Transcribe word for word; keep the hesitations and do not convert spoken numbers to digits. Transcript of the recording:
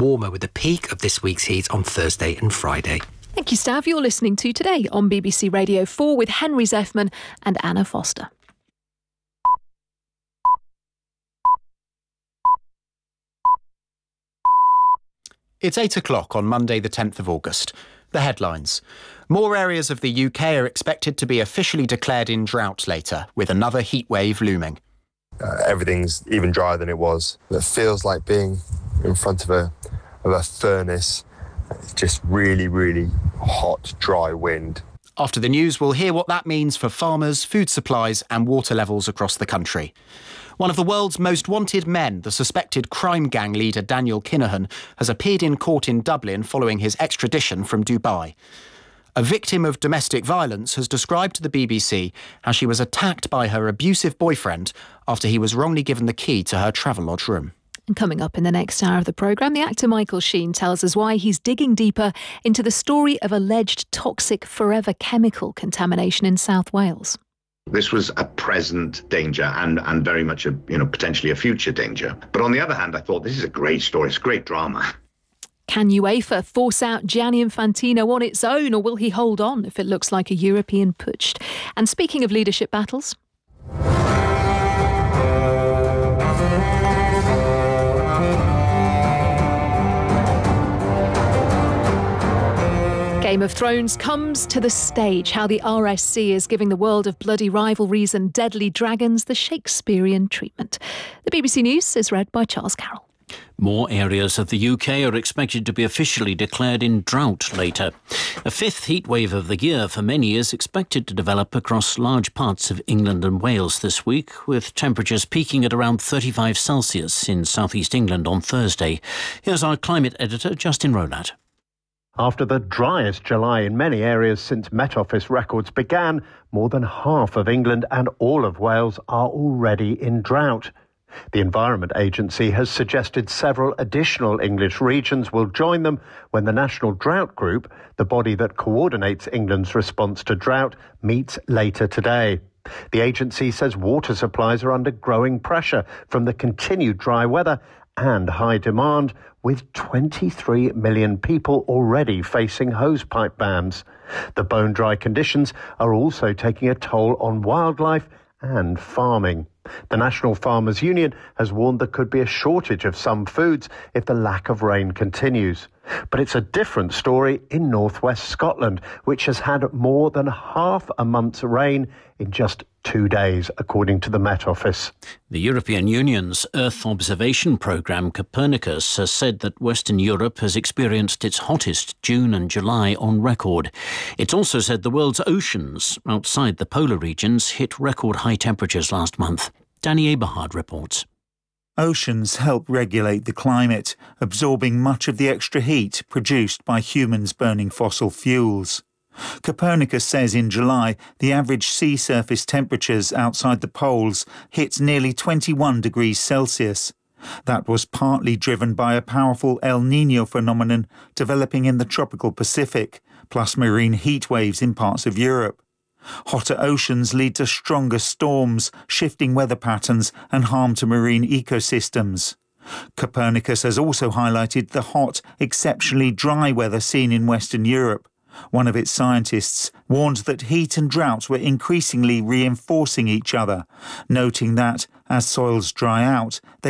warmer with the peak of this week's heat on Thursday and Friday. Thank you, Stav. You're listening to Today on B B C Radio four with Henry Zeffman and Anna Foster. It's eight o'clock on Monday the tenth of August. The headlines. More areas of the U K are expected to be officially declared in drought later, with another heatwave looming. Uh, everything's even drier than it was. It feels like being in front of a, of a furnace. It's just really, really hot, dry wind. After the news, we'll hear what that means for farmers, food supplies and water levels across the country. One of the world's most wanted men, the suspected crime gang leader Daniel Kinahan, has appeared in court in Dublin following his extradition from Dubai. A victim of domestic violence has described to the B B C how she was attacked by her abusive boyfriend after he was wrongly given the key to her Travelodge room. And coming up in the next hour of the programme, the actor Michael Sheen tells us why he's digging deeper into the story of alleged toxic forever chemical contamination in South Wales. This was a present danger and, and very much a, you know, potentially a future danger. But on the other hand, I thought this is a great story. It's great drama. Can UEFA force out Gianni Infantino on its own, or will he hold on if it looks like a European putsch? And speaking of leadership battles... Game of Thrones comes to the stage. How the R S C is giving the world of bloody rivalries and deadly dragons the Shakespearean treatment. The B B C News is read by Charles Carroll. More areas of the U K are expected to be officially declared in drought later. A fifth heatwave of the year for many is expected to develop across large parts of England and Wales this week, with temperatures peaking at around thirty-five Celsius in southeast England on Thursday. Here's our climate editor, Justin Rowlatt. After the driest July in many areas since Met Office records began, more than half of England and all of Wales are already in drought. The Environment Agency has suggested several additional English regions will join them when the National Drought Group, the body that coordinates England's response to drought, meets later today. The agency says water supplies are under growing pressure from the continued dry weather and high demand, with twenty-three million people already facing hosepipe bans. The bone-dry conditions are also taking a toll on wildlife and farming. The National Farmers Union has warned there could be a shortage of some foods if the lack of rain continues. But it's a different story in northwest Scotland, which has had more than half a month's rain in just two days, according to the Met Office. The European Union's Earth observation programme Copernicus has said that Western Europe has experienced its hottest June and July on record. It's also said the world's oceans outside the polar regions hit record high temperatures last month. Danny Eberhard reports. Oceans help regulate the climate, absorbing much of the extra heat produced by humans burning fossil fuels. Copernicus says in July the average sea surface temperatures outside the poles hit nearly twenty-one degrees Celsius. That was partly driven by a powerful El Niño phenomenon developing in the tropical Pacific, plus marine heat waves in parts of Europe. Hotter oceans lead to stronger storms, shifting weather patterns and harm to marine ecosystems. Copernicus has also highlighted the hot, exceptionally dry weather seen in Western Europe. One of its scientists warned that heat and drought were increasingly reinforcing each other, noting that, as soils dry out, they